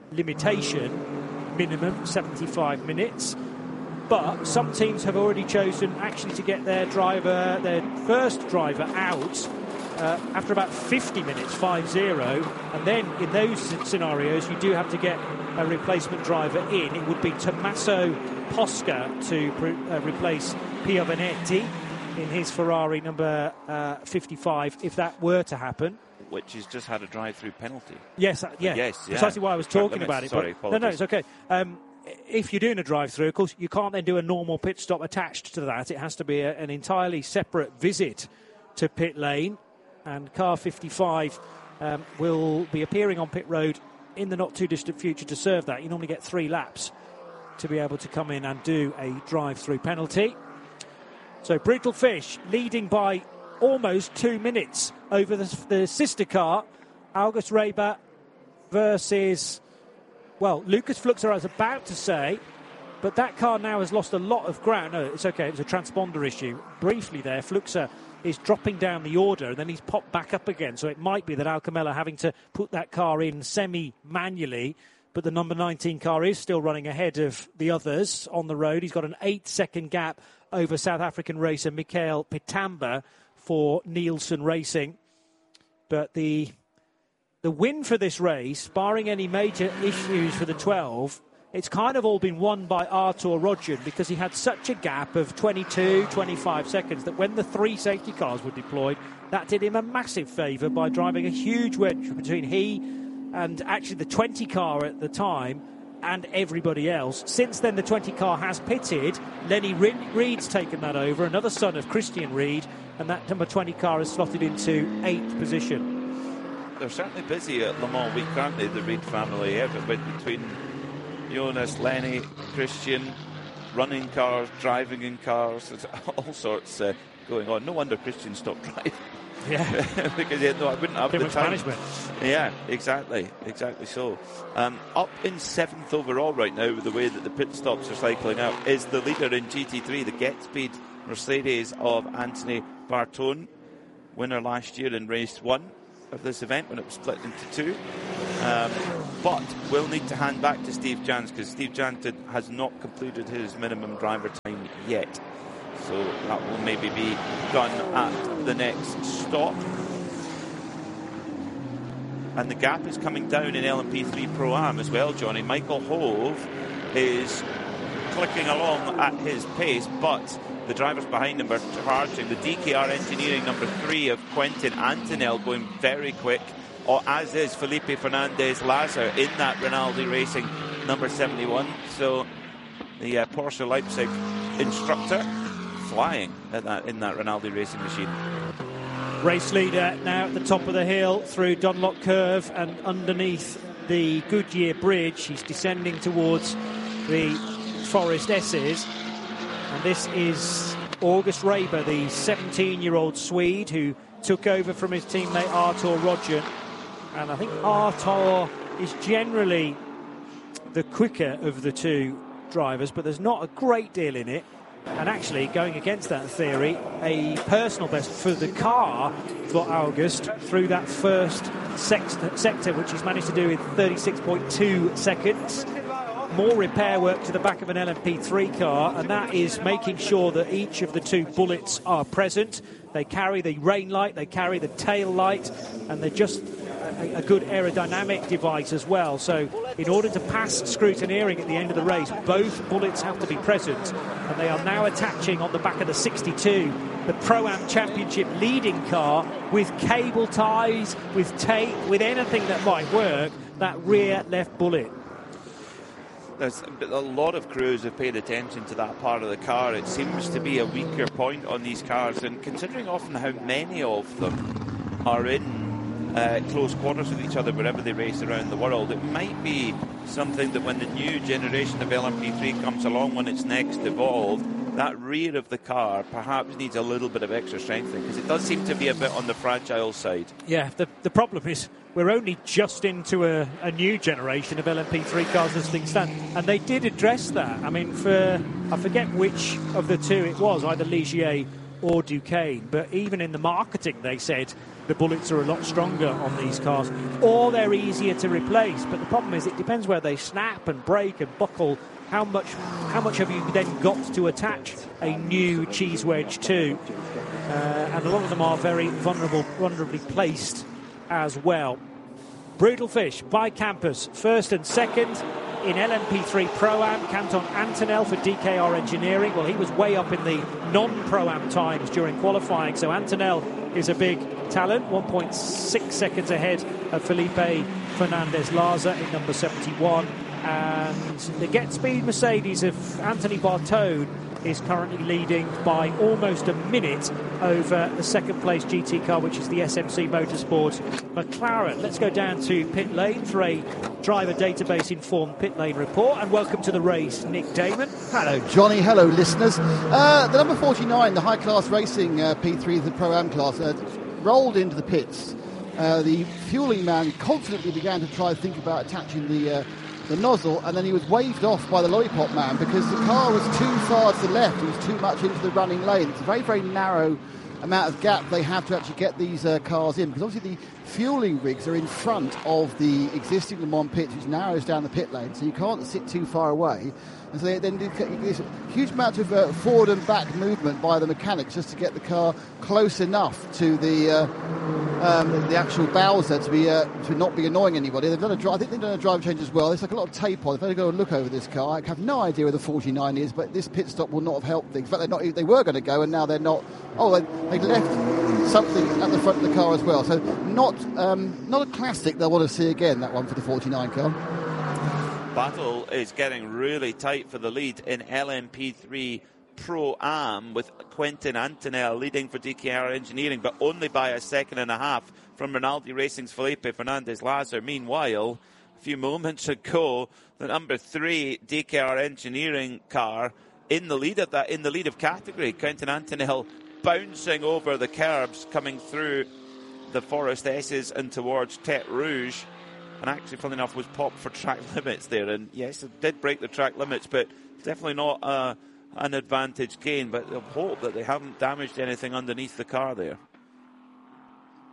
limitation, minimum seventy-five minutes. But some teams have already chosen actually to get their driver, their first driver out uh, after about fifty minutes, five zero. And then in those scenarios, you do have to get a replacement driver in. It would be Tommaso Posca to pre- uh, replace Piovanetti in his Ferrari number uh, fifty-five, if that were to happen. Which has just had a drive-through penalty. Yes, uh, yeah. Yes, yeah. Precisely why I was talking about it. Sorry, but, no, no, it's okay. Um, if you're doing a drive-through, of course, you can't then do a normal pit stop attached to that. It has to be a, an entirely separate visit to pit lane. And car fifty-five um, will be appearing on pit road in the not-too-distant future to serve that. You normally get three laps to be able to come in and do a drive-through penalty. So Brutal Fish leading by almost two minutes over the, the sister car, August Reber versus, well, Lucas Fluxer, I was about to say, but that car now has lost a lot of ground. No, it's okay, it was a transponder issue. Briefly there, Fluxer is dropping down the order and then he's popped back up again. So it might be that Alcamella having to put that car in semi-manually, but the number nineteen car is still running ahead of the others on the road. He's got an eight-second gap over South African racer Mikael Pitamba for Nielsen Racing. But the the win for this race, barring any major issues for the twelve, it's kind of all been won by Artur Rodjan because he had such a gap of twenty-two, twenty-five seconds that when the three safety cars were deployed, that did him a massive favour by driving a huge wedge between he and actually the twenty car at the time and everybody else. Since then, the twenty car has pitted. Lenny Reed's taken that over, another son of Christian Reed, and that number twenty car has slotted into eighth position. They're certainly busy at Le Mans week, aren't they, the Reed family? Everybody between Jonas, Lenny, Christian, running cars, driving in cars, there's all sorts uh, going on. No wonder Christian stopped driving. Yeah. Because yeah, no, I wouldn't have Too the much time. management. Yeah, exactly, exactly so. Um, up in seventh overall right now with the way that the pit stops are cycling out is the leader in G T three, the Get Speed Mercedes of Anthony Bartone, winner last year in race one. of this event when it was split into two. Um, but we'll need to hand back to Steve Jans because Steve Jans did, has not completed his minimum driver time yet. So that will maybe be done at the next stop. And the gap is coming down in L M P three Pro-Am as well, Johnny. Michael Hove is clicking along at his pace, but the drivers behind him are charging. The D K R Engineering number three of Quentin Antonell going very quick, or as is Felipe Fernandez Lazar in that Rinaldi Racing number seventy-one. So the uh, Porsche Leipzig instructor flying at that, in that Rinaldi Racing machine. Race leader now at the top of the hill through Dunlop Curve and underneath the Goodyear Bridge. He's descending towards the Forest S's. And this is August Raber, the seventeen-year-old Swede who took over from his teammate Artur Rodgen. And I think Artur is generally the quicker of the two drivers, but there's not a great deal in it. And actually, going against that theory, a personal best for the car for August through that first sext- sector, which he's managed to do in thirty-six point two seconds. More repair work to the back of an L M P three car, and that is making sure that each of the two bullets are present. They carry the rain light, they carry the tail light, and they're just a, a good aerodynamic device as well. So in order to pass scrutineering at the end of the race, both bullets have to be present, and they are now attaching on the back of the sixty-two, the Pro-Am Championship leading car, with cable ties, with tape, with anything that might work, that rear left bullet. There's a lot of crews have paid attention to that part of the car. It seems to be a weaker point on these cars, and considering often how many of them are in uh, close quarters with each other wherever they race around the world, it might be something that when the new generation of L M P three comes along, when it's next evolved, that rear of the car perhaps needs a little bit of extra strengthening, because it does seem to be a bit on the fragile side. Yeah, the, the problem is we're only just into a, a new generation of L M P three cars as things stand, and they did address that. I mean, for I forget which of the two it was, either Ligier or Duquesne, but even in the marketing they said the bullets are a lot stronger on these cars, or they're easier to replace. But the problem is it depends where they snap and break and buckle. How much how much have you then got to attach a new cheese wedge to? Uh, and a lot of them are very vulnerable, vulnerably placed as well. Brutal Fish by Campus, first and second in L M P three Pro-Am. Canton Antonell for D K R Engineering. Well, he was way up in the non-Pro-Am times during qualifying, so Antonell is a big talent, one point six seconds ahead of Felipe Fernandez Laza in number seventy-one. And the Get Speed Mercedes of Anthony Bartone is currently leading by almost a minute over the second place G T car, which is the S M C Motorsports McLaren. Let's go down to pit lane for a driver database informed pit lane report, and welcome to the race, Nick Damon. Hello Johnny, hello listeners. Uh, the number forty-nine, the high class racing uh, P three, the Pro-Am class, uh, rolled into the pits. Uh, the fueling man confidently began to try to think about attaching the uh, the nozzle, and then he was waved off by the lollipop man because the car was too far to the left. It was too much into the running lane. It's a very, very narrow amount of gap they have to actually get these uh, cars in, because obviously the fueling rigs are in front of the existing Le Mans pits, which narrows down the pit lane, so you can't sit too far away. And so they then do this huge amount of uh, forward and back movement by the mechanics just to get the car close enough to the uh, um, the actual Bowser to be uh, to not be annoying anybody. They've done a dri- I think they've done a drive change as well. There's like a lot of tape on. They've had to go and look over this car. I have no idea where the forty-nine is, but this pit stop will not have helped things. In fact, they're not, they were going to go, and now they're not. Oh, they, they left something at the front of the car as well. So not um, not a classic they'll want to see again, that one for the forty-nine car. Battle is getting really tight for the lead in L M P three Pro-Am, with Quentin Antonell leading for D K R Engineering, but only by a second and a half from Rinaldi Racing's Felipe Fernandez Lazar. Meanwhile, a few moments ago, the number three D K R Engineering car in the lead of that in the lead of category. Quentin Antonell bouncing over the curbs, coming through the Forest S's and towards Tete Rouge. And actually, funnily enough, was popped for track limits there. And yes, it did break the track limits, but definitely not uh, an advantage gain. But I hope that they haven't damaged anything underneath the car there.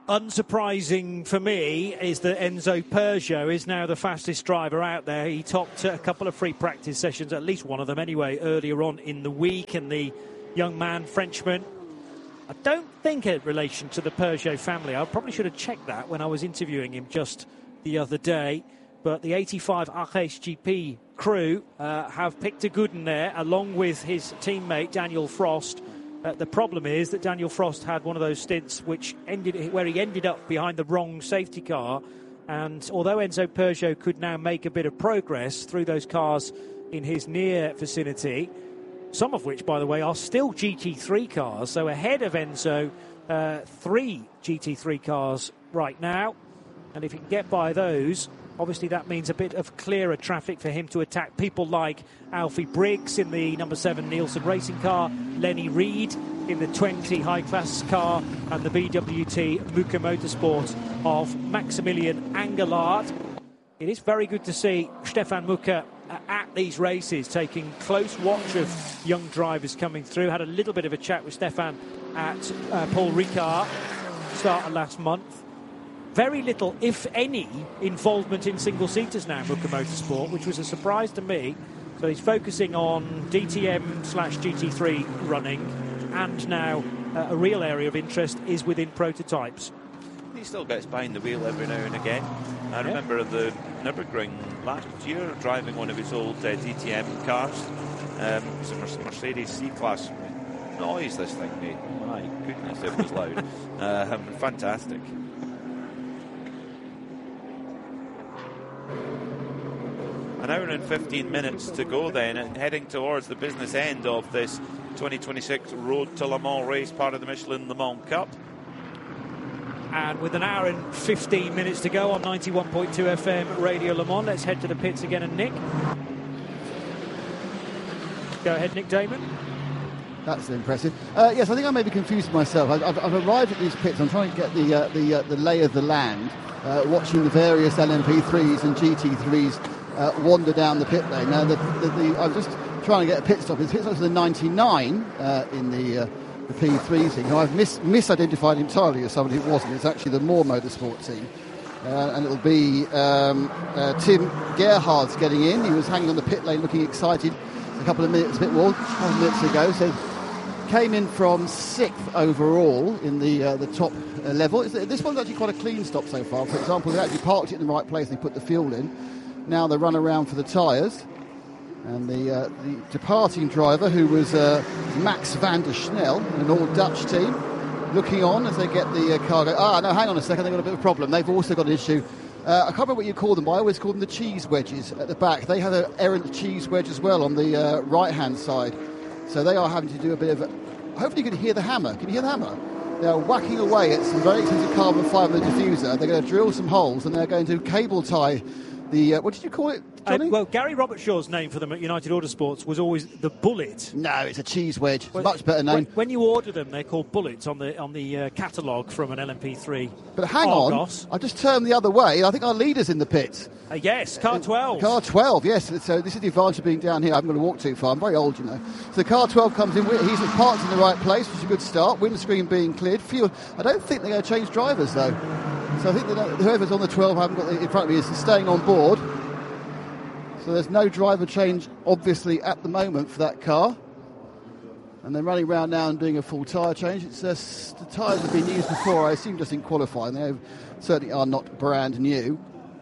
Unsurprising for me is that Enzo Peugeot is now the fastest driver out there. He topped a couple of free practice sessions, at least one of them anyway, earlier on in the week. And the young man, Frenchman, I don't think in relation to the Peugeot family. I probably should have checked that when I was interviewing him just the other day. But the eighty-five R H G P crew uh, have picked a good one there, along with his teammate Daniel Frost. Uh, the problem is that Daniel Frost had one of those stints which ended where he ended up behind the wrong safety car. And although Enzo Peugeot could now make a bit of progress through those cars in his near vicinity, some of which, by the way, are still G T three cars, so ahead of Enzo, uh, three G T three cars right now. And if he can get by those, obviously that means a bit of clearer traffic for him to attack people like Alfie Briggs in the number seven Nielsen racing car, Lenny Reed in the twenty high-class car, and the B W T Muka Motorsport of Maximilian Engelhardt. It is very good to see Stefan Muka at these races, taking close watch of young drivers coming through. Had a little bit of a chat with Stefan at uh, Paul Ricard start of last month. Very little, if any, involvement in single-seaters now, Muka Motorsport, which was a surprise to me. So he's focusing on D T M slash G T three running, and now uh, a real area of interest is within prototypes. He still gets behind the wheel every now and again. I yeah. remember the Nürburgring last year driving one of his old uh, D T M cars. Um, it was a Mercedes C-Class. Noise this thing made. My goodness, it was loud. uh, fantastic. An hour and fifteen minutes to go then, and heading towards the business end of this twenty twenty-six Road to Le Mans race, part of the Michelin Le Mans Cup. And with an hour and fifteen minutes to go on ninety-one point two F M Radio Le Mans, let's head to the pits again. And Nick, go ahead, Nick Damon. That's impressive. Uh, yes, I think I may be confused myself. I've, I've, I've arrived at these pits. I'm trying to get the uh, the uh, the lay of the land, uh, watching the various L M P threes and G T threes uh, wander down the pit lane. Now, the, the, the, I'm just trying to get a pit stop. It's pit stop to the ninety-nine uh, in the. Uh, The P three thing. Now, I've mis- misidentified entirely as somebody who wasn't. It's actually the Moore Motorsport team. Uh, and it'll be um, uh, Tim Gerhardt's getting in. He was hanging on the pit lane looking excited a couple of minutes, a bit more, a couple of minutes ago. So came in from sixth overall in the uh, the top uh, level. It's, this one's actually quite a clean stop so far. For example, they actually parked it in the right place and they put the fuel in. Now they run around for the tyres. And the, uh, the departing driver, who was uh, Max van der Snel, an all-Dutch team, looking on as they get the uh, car go, ah, no, hang on a second, they've got a bit of a problem. They've also got an issue. Uh, I can't remember what you call them, but I always call them the cheese wedges at the back. They have an errant cheese wedge as well on the uh, right-hand side. So they are having to do a bit of a... Hopefully you can hear the hammer. Can you hear the hammer? They're whacking away at some very expensive carbon fibre diffuser. They're going to drill some holes and they're going to cable tie the... Uh, what did you call it? Uh, well, Gary Robertshaw's name for them at United Autosports was always the Bullet. No, it's a cheese wedge. It's well, a much better name. When, when you order them, they're called Bullets on the on the uh, catalogue from an L M P three. But hang Argos. on, I just turned the other way. I think our leader's in the pits. Uh, yes, car twelve. Uh, car twelve, yes. So this is the advantage of being down here. I haven't got to walk too far. I'm very old, you know. So car twelve comes in. He's parked in the right place, which is a good start. Windscreen being cleared. Fuel. I don't think they're going to change drivers, though. So I think that whoever's on the twelve, I haven't got it in front of me, is staying on board. So there's no driver change, obviously, at the moment for that car. And they're running around now and doing a full tyre change. It's uh, the tyres have been used before, I assume, just in qualifying. They certainly are not brand new.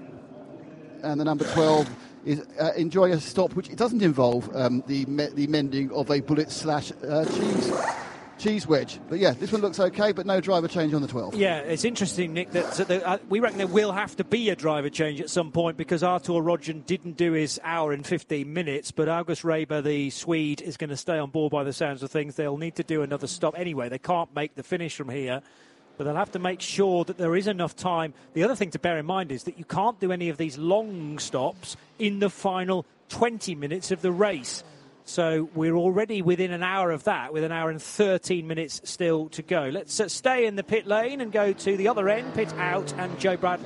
And the number twelve is uh, enjoying a stop, which it doesn't involve um, the me- the mending of a bullet slash uh, cheese cheese wedge. But yeah, this one looks okay, but no driver change on the twelve. Yeah, it's interesting, Nick, that, that the, uh, we reckon there will have to be a driver change at some point because Artur Rodgen didn't do his hour and fifteen minutes, but August Reber, the Swede, is going to stay on board by the sounds of things. They'll need to do another stop anyway. They can't make the finish from here, but they'll have to make sure that there is enough time. The other thing to bear in mind is that you can't do any of these long stops in the final twenty minutes of the race. So we're already within an hour of that, with an hour and thirteen minutes still to go. Let's uh, stay in the pit lane and go to the other end, pit out, and Joe Bradley.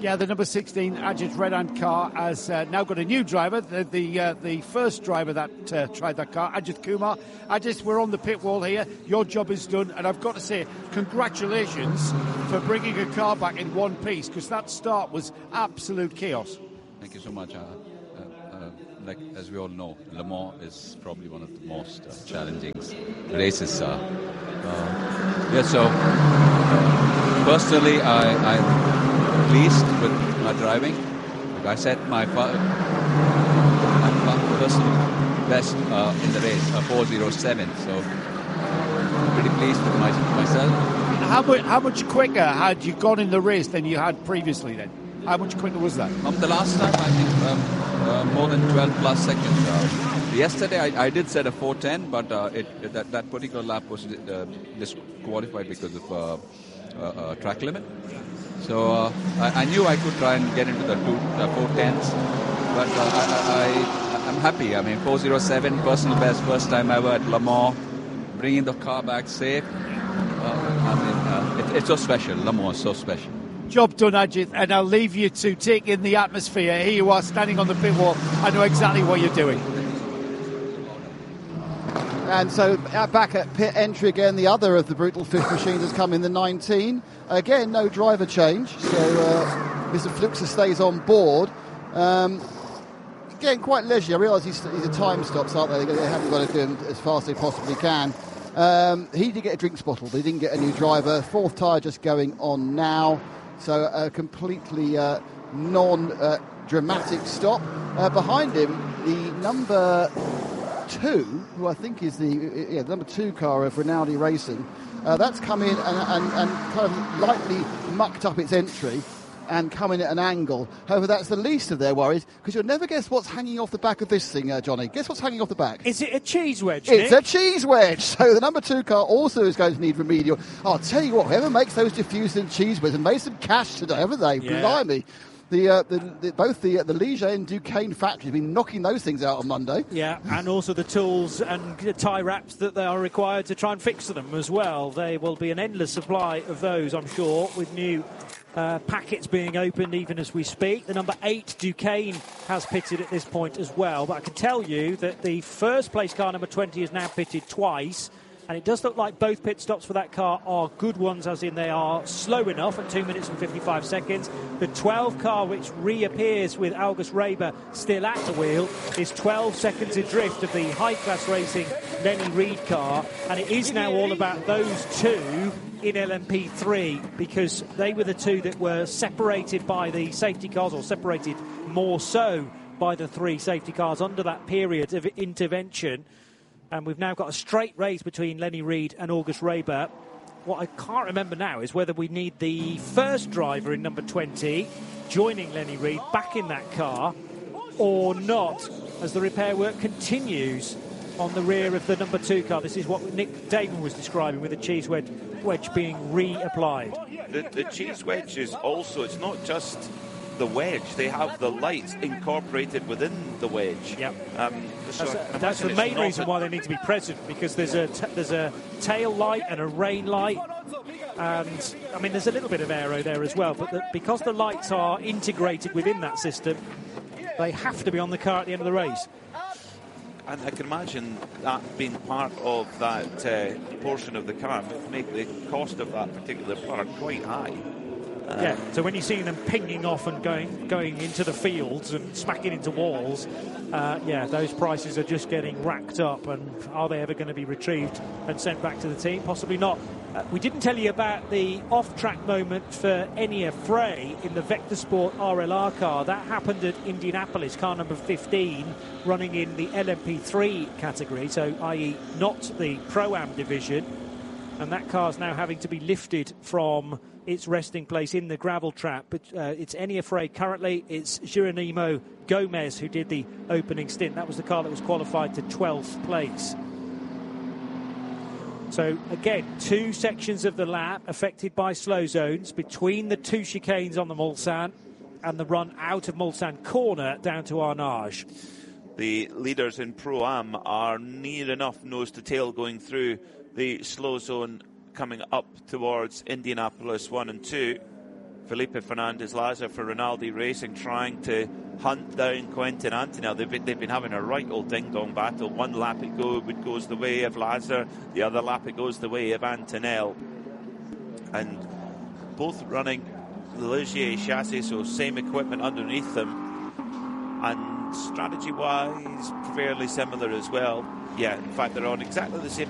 Yeah, the number sixteen Ajit Redan car has uh, now got a new driver, the the, uh, the first driver that uh, tried that car, Ajit Kumar. Ajit, we're on the pit wall here. Your job is done, and I've got to say, congratulations for bringing a car back in one piece, because that start was absolute chaos. Thank you so much. Uh, uh, uh, like as we all know, Le Mans is probably one of the most uh, challenging races. Uh, uh, yeah, so uh, personally, I, I'm pleased with my driving. I set my, my personal best uh, in the race, uh, four oh seven. So pretty pleased with my, myself. How much, how much quicker had you gone in the race than you had previously then? How much quicker was that? Um, the last time, I think um, uh, more than twelve plus seconds. Uh, yesterday, I, I did set a four ten, but uh, it, that, that particular lap was uh, disqualified because of uh, uh, uh, track limit. So uh, I, I knew I could try and get into the two, uh, four tens, but uh, I, I, I'm happy. I mean, four oh seven, personal best, first time ever at Le Mans, bringing the car back safe. Uh, I mean, uh, it, it's so special. Le Mans is so special. Job done, Ajit, and I'll leave you to take in the atmosphere. Here you are standing on the pit wall. I know exactly what you're doing. And so uh, back at pit entry again, the other of the brutal fifth machines has come in, the nineteen. Again, no driver change, so uh, Mister Fluxer stays on board. Um, again, quite leisurely. I realise he's, he's a time stops, aren't they? They haven't got to do him as fast as they possibly can. Um, he did get a drinks bottle, but he didn't get a new driver. Fourth tyre just going on now. So a completely uh, non-dramatic uh, stop. Uh, behind him, the number two, who I think is the, yeah, the number two car of Rinaldi Racing, uh, that's come in and, and, and kind of lightly mucked up its entry and come in at an angle. However, that's the least of their worries, because you'll never guess what's hanging off the back of this thing, uh, Johnny. Guess what's hanging off the back? Is it a cheese wedge, It's Nick? a cheese wedge. So the number two car also is going to need remedial. I'll tell you what, whoever makes those diffusers and cheese wedges and made some cash today, haven't they? Yeah. Blimey. The, uh, the, the both the uh, the Ligier and Duquesne factories have been knocking those things out on Monday. Yeah, and also the tools and tie wraps that they are required to try and fix them as well. There will be an endless supply of those, I'm sure, with new uh, packets being opened even as we speak. The number eight Duquesne has pitted at this point as well, but I can tell you that the first place car, number twenty, is now pitted twice. And it does look like both pit stops for that car are good ones, as in they are slow enough at two minutes and fifty-five seconds. The twelve car, which reappears with August Raber still at the wheel, is twelve seconds adrift of the high-class racing Lenny Reed car. And it is now all about those two in L M P three, because they were the two that were separated by the safety cars, or separated more so by the three safety cars under that period of intervention. And we've now got a straight race between Lenny Reed and August Raber. What I can't remember now is whether we need the first driver in number twenty joining Lenny Reed back in that car or not, as the repair work continues on the rear of the number two car. This is what Nick Damon was describing, with the cheese wedge, wedge being reapplied. The, the cheese wedge is also, it's not just the wedge, they have the lights incorporated within the wedge. Yep. Um, so that's, a, that's the main reason why they need to be present, because there's a t- there's a tail light and a rain light, and I mean there's a little bit of aero there as well, but the, because the lights are integrated within that system, they have to be on the car at the end of the race. And I can imagine that being part of that uh, portion of the car would make the cost of that particular product quite high. Um, yeah, so when you see them pinging off and going going into the fields and smacking into walls, uh, yeah, those prices are just getting racked up. And are they ever going to be retrieved and sent back to the team? Possibly not. Uh, we didn't tell you about the off-track moment for Enia Frey in the Vector Sport R L R car. That happened at Indianapolis, car number fifteen, running in the L M P three category, so that is not the Pro-Am division. And that car's now having to be lifted from its resting place in the gravel trap. But uh, it's Enia Frey currently. It's Geronimo Gomez who did the opening stint. That was the car that was qualified to twelfth place. So again, two sections of the lap affected by slow zones between the two chicanes on the Mulsanne and the run out of Mulsanne corner down to Arnage. The leaders in Pro-Am are near enough nose to tail going through the slow zone coming up towards Indianapolis one and two. Felipe Fernandez-Lazar for Rinaldi Racing, trying to hunt down Quentin Antonelli. They've been, they've been having a right old ding-dong battle. One lap it go, it goes the way of Lazar, the other lap it goes the way of Antonelli. And both running the Ligier chassis, so same equipment underneath them. And strategy-wise, fairly similar as well. Yeah, in fact, they're on exactly the same